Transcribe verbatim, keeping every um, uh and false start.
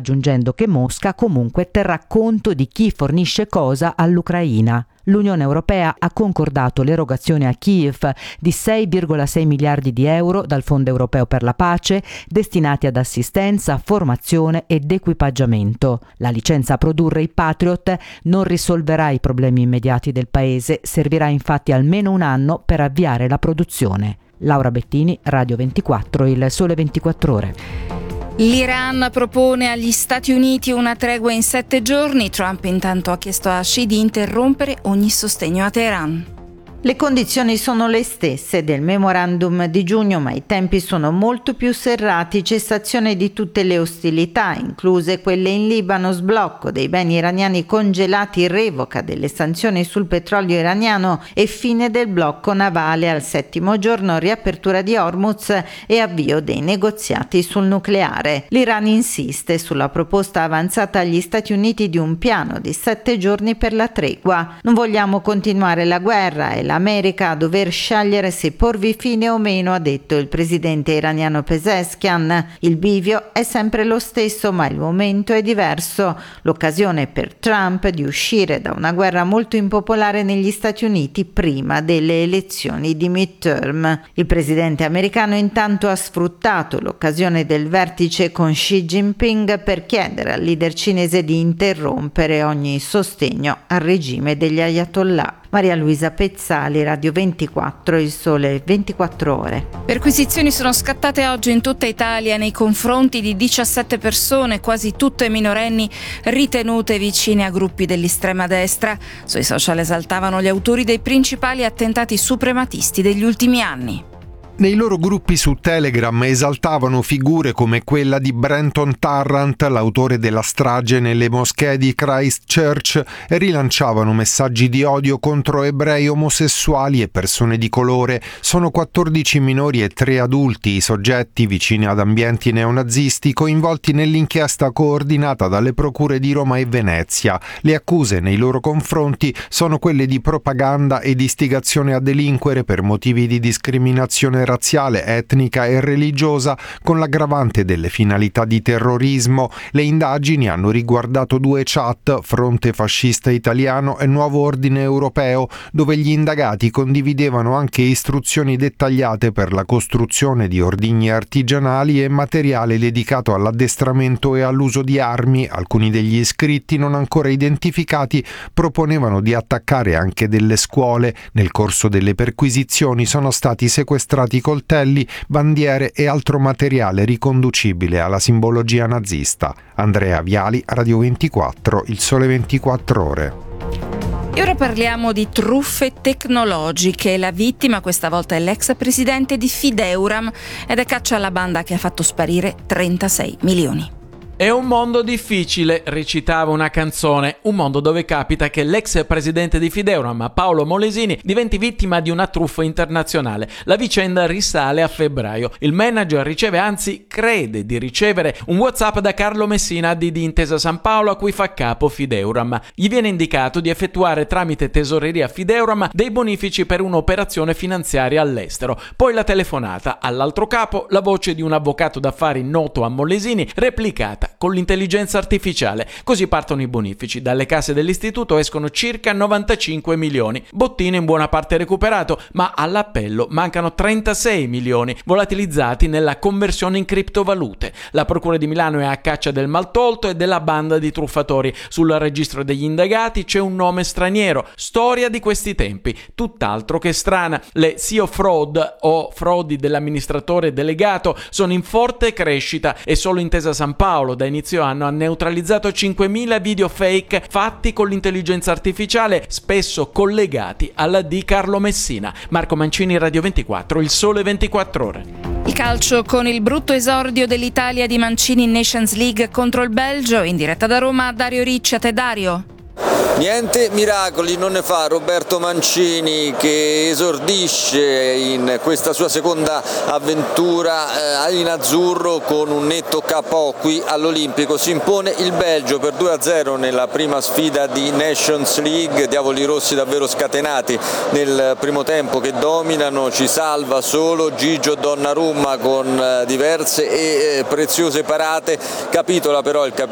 aggiungendo che Mosca comunque terrà conto di chi fornisce cosa all'Ucraina. L'Unione Europea ha concordato l'erogazione a Kiev di sei virgola sei miliardi di euro dal Fondo Europeo per la Pace, destinati ad assistenza, formazione ed equipaggiamento. La licenza a produrre i Patriot non risolverà i problemi immediati del paese, servirà infatti almeno un anno per avviare la produzione. Laura Bettini, Radio ventiquattro, Il Sole ventiquattro Ore. L'Iran propone agli Stati Uniti una tregua in sette giorni. Trump intanto ha chiesto a Xi di interrompere ogni sostegno a Teheran. Le condizioni sono le stesse del memorandum di giugno, ma i tempi sono molto più serrati. Cessazione di tutte le ostilità, incluse quelle in Libano, sblocco dei beni iraniani congelati, revoca delle sanzioni sul petrolio iraniano e fine del blocco navale al settimo giorno, riapertura di Hormuz e avvio dei negoziati sul nucleare. L'Iran insiste sulla proposta avanzata agli Stati Uniti di un piano di sette giorni per la tregua. Non vogliamo continuare la guerra e la L'America a dover scegliere se porvi fine o meno, ha detto il presidente iraniano Pezeshkian. Il bivio è sempre lo stesso, ma il momento è diverso. L'occasione per Trump di uscire da una guerra molto impopolare negli Stati Uniti prima delle elezioni di midterm. Il presidente americano intanto ha sfruttato l'occasione del vertice con Xi Jinping per chiedere al leader cinese di interrompere ogni sostegno al regime degli ayatollah. Maria Luisa Pezzali, Radio ventiquattro, Il Sole ventiquattro Ore. Perquisizioni sono scattate oggi in tutta Italia nei confronti di diciassette persone, quasi tutte minorenni, ritenute vicine a gruppi dell'estrema destra. Sui social esaltavano gli autori dei principali attentati suprematisti degli ultimi anni. Nei loro gruppi su Telegram esaltavano figure come quella di Brenton Tarrant, l'autore della strage nelle moschee di Christchurch, e rilanciavano messaggi di odio contro ebrei, omosessuali e persone di colore. Sono quattordici minori e tre adulti i soggetti vicini ad ambienti neonazisti coinvolti nell'inchiesta coordinata dalle procure di Roma e Venezia. Le accuse nei loro confronti sono quelle di propaganda ed istigazione a delinquere per motivi di discriminazione razziale, etnica e religiosa, con l'aggravante delle finalità di terrorismo. Le indagini hanno riguardato due chat, Fronte Fascista Italiano e Nuovo Ordine Europeo, dove gli indagati condividevano anche istruzioni dettagliate per la costruzione di ordigni artigianali e materiale dedicato all'addestramento e all'uso di armi. Alcuni degli iscritti, non ancora identificati, proponevano di attaccare anche delle scuole. Nel corso delle perquisizioni sono stati sequestrati coltelli, bandiere e altro materiale riconducibile alla simbologia nazista. Andrea Viali, Radio ventiquattro, Il Sole ventiquattro Ore. E ora parliamo di truffe tecnologiche. La vittima questa volta è l'ex presidente di Fideuram ed è caccia alla banda che ha fatto sparire trentasei milioni. È un mondo difficile, recitava una canzone, un mondo dove capita che l'ex presidente di Fideuram, Paolo Molesini, diventi vittima di una truffa internazionale. La vicenda risale a febbraio. Il manager riceve, anzi crede di ricevere, un WhatsApp da Carlo Messina di Intesa San Paolo, a cui fa capo Fideuram. Gli viene indicato di effettuare tramite tesoreria Fideuram dei bonifici per un'operazione finanziaria all'estero. Poi la telefonata, all'altro capo la voce di un avvocato d'affari noto a Molesini, replicata con l'intelligenza artificiale. Così partono i bonifici. Dalle casse dell'istituto escono circa novantacinque milioni. Bottino in buona parte recuperato, ma all'appello mancano trentasei milioni, volatilizzati nella conversione in criptovalute. La Procura di Milano è a caccia del maltolto e della banda di truffatori. Sul registro degli indagati c'è un nome straniero. Storia di questi tempi, tutt'altro che strana. Le S E O fraud o frodi dell'amministratore delegato sono in forte crescita e solo Intesa San Paolo da inizio anno ha neutralizzato cinquemila video fake fatti con l'intelligenza artificiale, spesso collegati alla di Carlo Messina. Marco Mancini, Radio ventiquattro, Il Sole ventiquattro Ore. Il calcio con il brutto esordio dell'Italia di Mancini in Nations League contro il Belgio. In diretta da Roma, Dario Ricci. A te, Dario. Niente miracoli non ne fa Roberto Mancini, che esordisce in questa sua seconda avventura eh, in azzurro con un netto K O qui all'Olimpico. Si impone il Belgio per due a zero nella prima sfida di Nations League. Diavoli rossi davvero scatenati nel primo tempo, che dominano. Ci salva solo Gigio Donnarumma con diverse e preziose parate. Capitola però il capitolo